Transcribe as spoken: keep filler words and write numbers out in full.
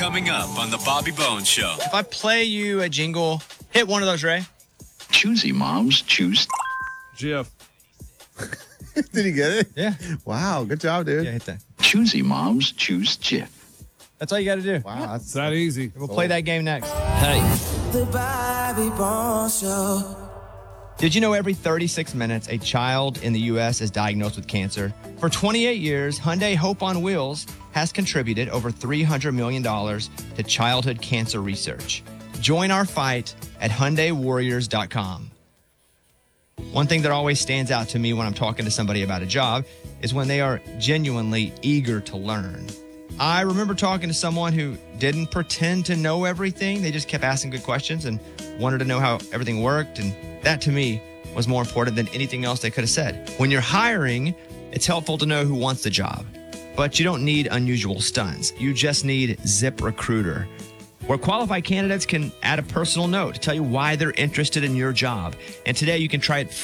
coming up on the Bobby Bones Show. If I play you a jingle, hit one of those, Ray. Choosy moms choose. Jeff. Did he get it? Yeah. Wow, good job, dude. Yeah, hit that. Choosy moms choose Jif. That's all you got to do. Wow, that's It's that easy. We'll play that game next. Hey. The Bobby Bones Show. Did you know every thirty-six minutes, a child in the U S is diagnosed with cancer? For twenty-eight years, Hyundai Hope on Wheels has contributed over three hundred million dollars to childhood cancer research. Join our fight at Hyundai Warriors dot com. One thing that always stands out to me when I'm talking to somebody about a job is when they are genuinely eager to learn. I remember talking to someone who didn't pretend to know everything. They just kept asking good questions and wanted to know how everything worked. And that, to me, was more important than anything else they could have said. When you're hiring, it's helpful to know who wants the job. But you don't need unusual stunts. You just need ZipRecruiter, where qualified candidates can add a personal note to tell you why they're interested in your job. And today you can try it